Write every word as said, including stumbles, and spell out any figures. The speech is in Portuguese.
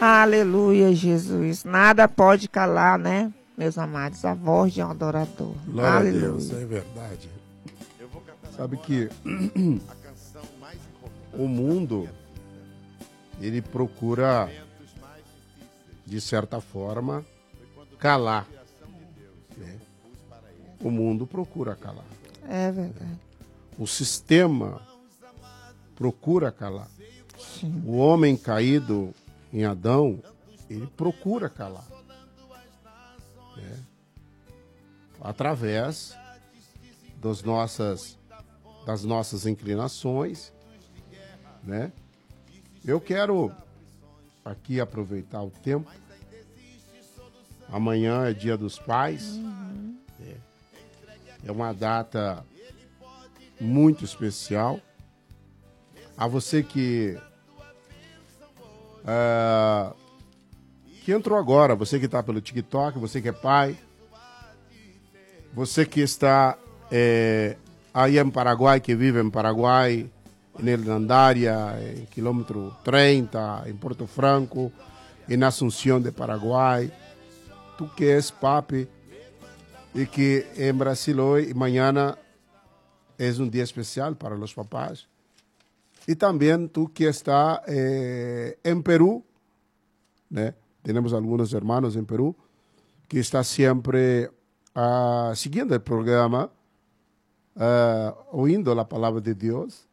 Aleluia, Jesus. Nada pode calar, né, meus amados, a voz de um adorador. Glória Aleluia. a Deus, é verdade. Sabe que o mundo, ele procura, de certa forma, calar. Né? O mundo procura calar. É verdade. O sistema procura calar. Sim. O homem caído em Adão, ele procura calar. Né? Através das nossas, das nossas inclinações. Né? Eu quero aqui aproveitar o tempo. Amanhã é Dia dos Pais. Uhum. É. É uma data muito especial. A você que uh, que entrou agora, você que está pelo TikTok, você que é pai, você que está é, aí em Paraguai, que vive em Paraguai, em Hernandária, em quilômetro trinta, em Porto Franco, em Assunção de Paraguai, tu que és papi e que em Brasil hoje e amanhã é um dia especial para os papás. E também tu que está eh, em Peru, né? Temos alguns irmãos em Peru que está sempre uh, seguindo o programa, uh, ouvindo a palavra de Deus,